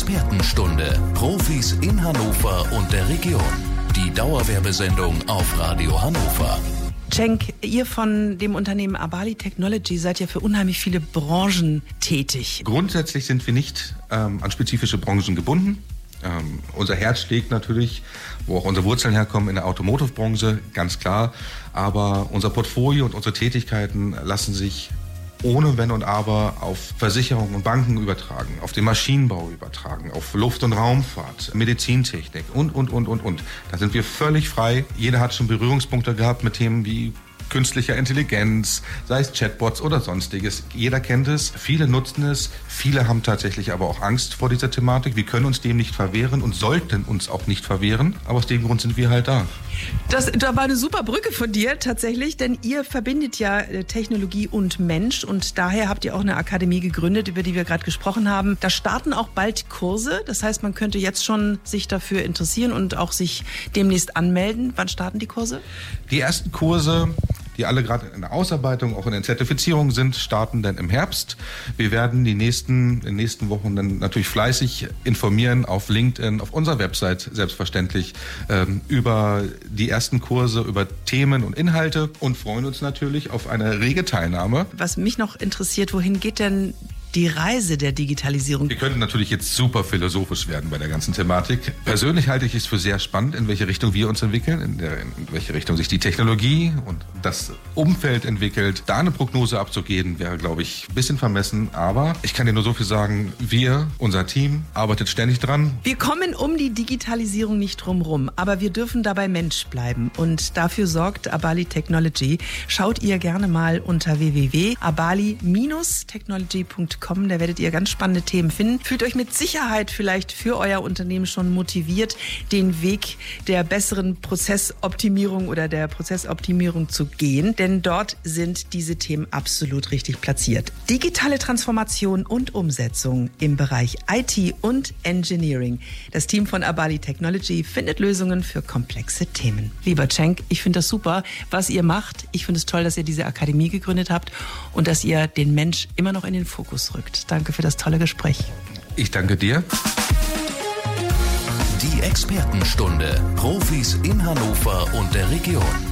Expertenstunde. Profis in Hannover und der Region. Die Dauerwerbesendung auf Radio Hannover. Cenk, ihr von dem Unternehmen Abali Technology seid ja für unheimlich viele Branchen tätig. Grundsätzlich sind wir nicht an spezifische Branchen gebunden. Unser Herz schlägt natürlich, wo auch unsere Wurzeln herkommen, in der Automotive-Branche, ganz klar. Aber unser Portfolio und unsere Tätigkeiten lassen sich ohne Wenn und Aber auf Versicherungen und Banken übertragen, auf den Maschinenbau übertragen, auf Luft- und Raumfahrt, Medizintechnik und. Da sind wir völlig frei. Jeder hat schon Berührungspunkte gehabt mit Themen wie künstlicher Intelligenz, sei es Chatbots oder sonstiges. Jeder kennt es, viele nutzen es, viele haben tatsächlich aber auch Angst vor dieser Thematik. Wir können uns dem nicht verwehren und sollten uns auch nicht verwehren, aber aus dem Grund sind wir halt da. Da war eine super Brücke von dir tatsächlich, denn ihr verbindet ja Technologie und Mensch und daher habt ihr auch eine Akademie gegründet, über die wir gerade gesprochen haben. Da starten auch bald Kurse, das heißt, man könnte jetzt schon sich dafür interessieren und auch sich demnächst anmelden. Wann starten die Kurse? Die ersten Kurse, die alle gerade in der Ausarbeitung, auch in der Zertifizierung sind, starten dann im Herbst. Wir werden in den nächsten Wochen dann natürlich fleißig informieren auf LinkedIn, auf unserer Website selbstverständlich über die ersten Kurse, über Themen und Inhalte und freuen uns natürlich auf eine rege Teilnahme. Was mich noch interessiert, wohin geht denn die Reise der Digitalisierung? Wir könnten natürlich jetzt super philosophisch werden bei der ganzen Thematik. Persönlich halte ich es für sehr spannend, in welche Richtung wir uns entwickeln, in welche Richtung sich die Technologie und das Umfeld entwickelt. Da eine Prognose abzugeben, wäre, glaube ich, ein bisschen vermessen. Aber ich kann dir nur so viel sagen, unser Team, arbeitet ständig dran. Wir kommen um die Digitalisierung nicht drum rum, aber wir dürfen dabei Mensch bleiben. Und dafür sorgt Abali Technology. Schaut ihr gerne mal unter www.abali-technology.com. Da werdet ihr ganz spannende Themen finden. Fühlt euch mit Sicherheit vielleicht für euer Unternehmen schon motiviert, den Weg der besseren Prozessoptimierung oder der Prozessoptimierung zu gehen, denn dort sind diese Themen absolut richtig platziert. Digitale Transformation und Umsetzung im Bereich IT und Engineering. Das Team von Abali Technology findet Lösungen für komplexe Themen. Lieber Cenk, ich finde das super, was ihr macht. Ich finde es toll, dass ihr diese Akademie gegründet habt und dass ihr den Mensch immer noch in den Fokus rückt. Danke für das tolle Gespräch. Ich danke dir. Die Expertenstunde. Profis in Hannover und der Region.